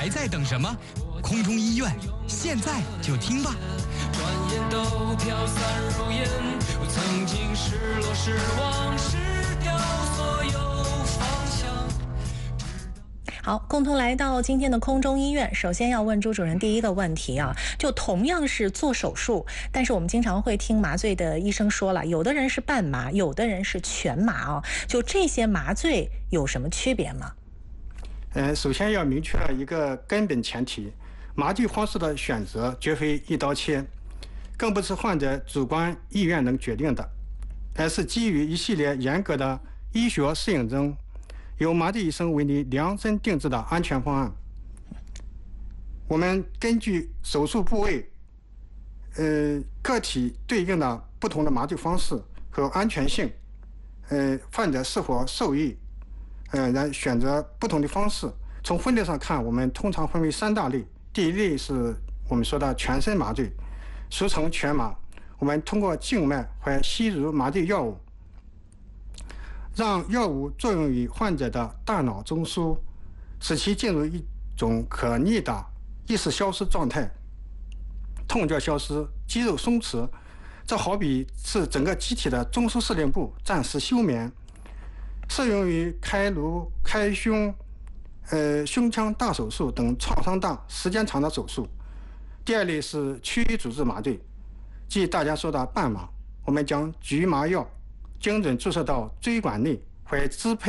还在等什么？空中医院现在就听吧。 转眼都飘散如烟，我曾经失落失望失掉所有方向。 好，共同来到今天的空中医院。首先要问朱主任第一个问题啊，就同样是做手术，但是我们经常会听麻醉的医生说了，有的人是半麻，有的人是全麻啊，就这些麻醉有什么区别吗？ 首先要明确一个根本前提，麻醉方式的选择绝非一刀切，更不是患者主观意愿能决定的，而是基于一系列严格的医学适应症，由麻醉医生为你量身定制的安全方案。我们根据手术部位、个体对应的不同的麻醉方式和安全性，患者是否受益，来选择不同的方式。从分类上看，我们通常分为3大类。第一类是我们说的全身麻醉，俗称全麻。我们通过静脉或吸入麻醉药物，让药物作用于患者的大脑中枢，使其进入一种可逆的意识消失状态，痛觉消失，肌肉松弛。这好比是整个机体的中枢司令部暂时休眠，适用于开颅、开胸、胸腔大手术等创伤大、时间长的手术。第二类是区域主治麻醉，即大家说的半麻。我们将局麻药精准注射到椎管内或支配